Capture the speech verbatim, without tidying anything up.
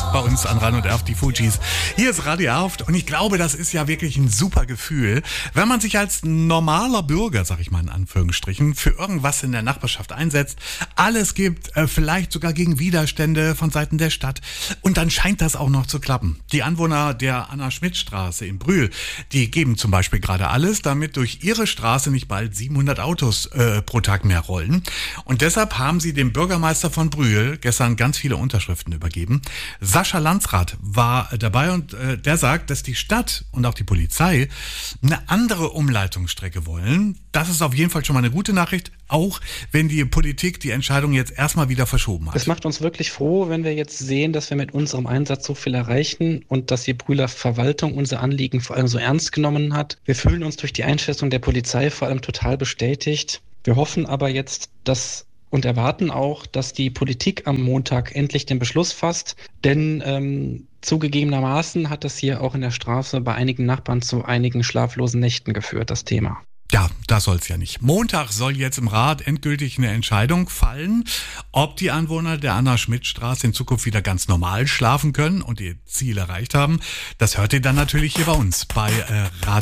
bei uns an Ran und Erft, die Fujis. Hier ist Radio Erft und ich glaube, das ist ja wirklich ein super Gefühl, wenn man sich als normaler Bürger, sag ich mal in Anführungsstrichen, für irgendwas in der Nachbarschaft einsetzt, alles gibt, äh, vielleicht sogar gegen Widerstände von Seiten der Stadt und dann scheint das auch noch zu klappen. Die Anwohner der Anna-Schmidt-Straße in Brühl, die geben zum Beispiel gerade alles, damit durch ihre Straße nicht bald siebenhundert Autos äh, pro Tag mehr rollen. Und deshalb haben sie dem Bürgermeister von Brühl gestern ganz viele Unterschriften übergeben. Sascha Landsrath war dabei und äh, der sagt, dass die Stadt und auch die Polizei eine andere Umleitungsstrecke wollen. Das ist auf jeden Fall schon mal eine gute Nachricht, auch wenn die Politik die Entscheidung jetzt erstmal wieder verschoben hat. Es macht uns wirklich froh, wenn wir jetzt sehen, dass wir mit unserem Einsatz so viel erreichen und dass die Brühler Verwaltung unser Anliegen vor allem so ernst genommen hat. Wir fühlen uns durch die Einschätzung der Polizei vor allem total bestätigt. Wir hoffen aber jetzt, dass und erwarten auch, dass die Politik am Montag endlich den Beschluss fasst, denn ähm, zugegebenermaßen hat das hier auch in der Straße bei einigen Nachbarn zu einigen schlaflosen Nächten geführt, das Thema. Ja, das soll's ja nicht. Montag soll jetzt im Rat endgültig eine Entscheidung fallen, ob die Anwohner der Anna-Schmidt-Straße in Zukunft wieder ganz normal schlafen können und ihr Ziel erreicht haben. Das hört ihr dann natürlich hier bei uns bei äh, Radio